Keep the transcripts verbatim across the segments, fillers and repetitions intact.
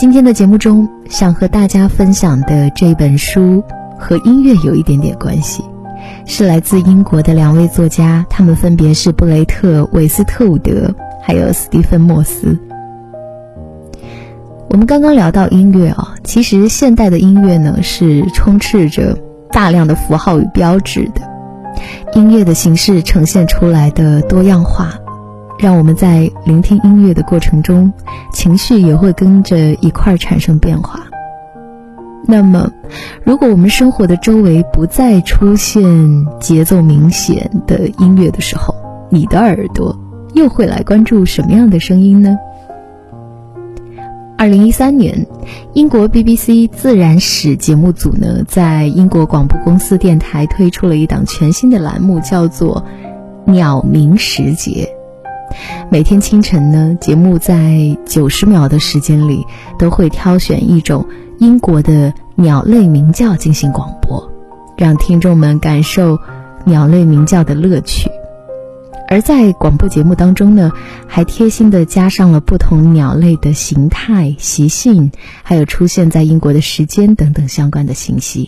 今天的节目中，想和大家分享的这本书和音乐有一点点关系，是来自英国的两位作家，他们分别是布雷特·韦斯特伍德还有斯蒂芬·莫斯。我们刚刚聊到音乐啊，其实现代的音乐呢是充斥着大量的符号与标志的，音乐的形式呈现出来的多样化，让我们在聆听音乐的过程中，情绪也会跟着一块产生变化。那么如果我们生活的周围不再出现节奏明显的音乐的时候，你的耳朵又会来关注什么样的声音呢？二零一三年，英国 B B C 自然史节目组呢，在英国广播公司电台推出了一档全新的栏目，叫做鸟鸣时节。每天清晨呢，节目在九十秒的时间里，都会挑选一种英国的鸟类鸣叫进行广播，让听众们感受鸟类鸣叫的乐趣。而在广播节目当中呢，还贴心地加上了不同鸟类的形态、习性，还有出现在英国的时间等等相关的信息。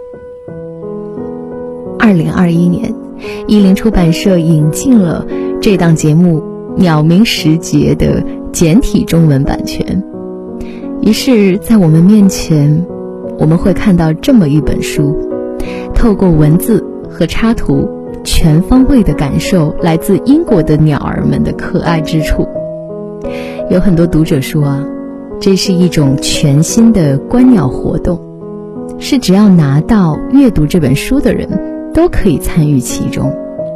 二零二一年，译林出版社引进了这档节目《鸟鸣时节》的简体中文版权。于是在我们面前，我们会看到这么一本书，透过文字和插图，全方位的感受来自英国的鸟儿们的可爱之处。有很多读者说啊，这是一种全新的观鸟活动，是只要拿到阅读这本书的人都可以参与其中。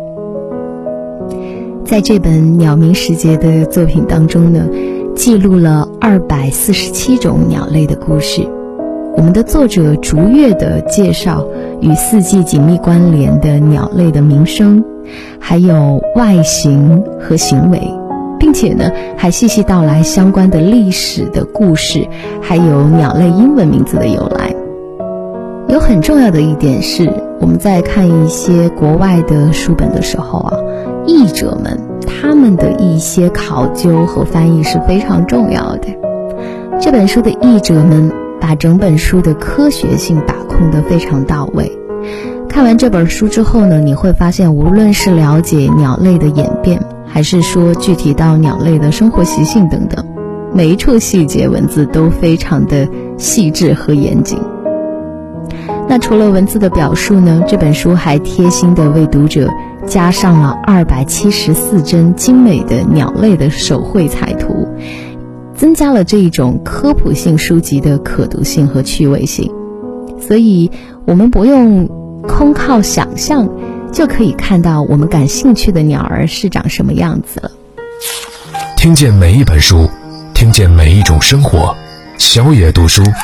在这本《鸟鸣时节》的作品当中呢，记录了二百四十七种鸟类的故事。我们的作者逐月地介绍与四季紧密关联的鸟类的鸣声，还有外形和行为，并且呢还细细道来相关的历史的故事，还有鸟类英文名字的由来。有很重要的一点是，我们在看一些国外的书本的时候啊，译者们他们的一些考究和翻译是非常重要的。这本书的译者们把整本书的科学性把控得非常到位。看完这本书之后呢，你会发现无论是了解鸟类的演变，还是说具体到鸟类的生活习性等等，每一处细节文字都非常的细致和严谨。那除了文字的表述呢，这本书还贴心地为读者加上了二百七十四帧精美的鸟类的手绘彩图，增加了这一种科普性书籍的可读性和趣味性。所以我们不用空靠想象，就可以看到我们感兴趣的鸟儿是长什么样子了。 听见每一本书，听见每一种生活，小野读书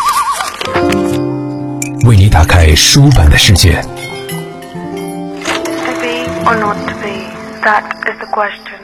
为你打开书本的世界。 To be or not to be, that is the question.